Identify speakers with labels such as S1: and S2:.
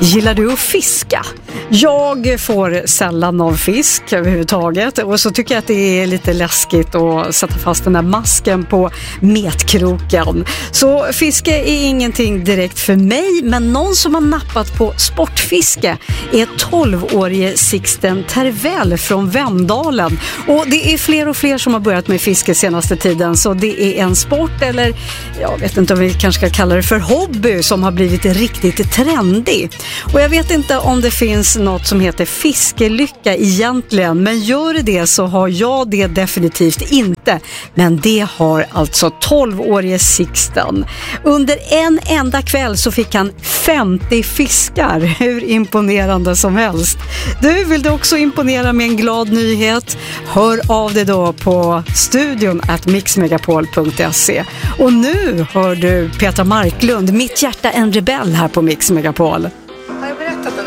S1: Gillar du att fiska? Jag får sällan av fisk överhuvudtaget och så tycker jag att det är lite läskigt att sätta fast den där masken på metkroken. Så fiske är ingenting direkt för mig, men någon som har nappat på sportfiske är 12-årige Sixten Tervell från Vemdalen. Och det är fler och fler som har börjat med fiske senaste tiden, så det är en sport, eller jag vet inte om vi kanske ska kalla det för hobby, som har blivit riktigt trendig. Och jag vet inte om det finns något som heter fiskelycka egentligen, men gör det så har jag det definitivt inte. Men det har alltså 12-årige Sixten. Under en enda kväll så fick han 50 fiskar, hur imponerande som helst. Du, vill du också imponera med en glad nyhet? Hör av dig då på studion@mixmegapol.se. Och nu hör du Petra Marklund, Mitt hjärta en rebell här på Mix Megapol.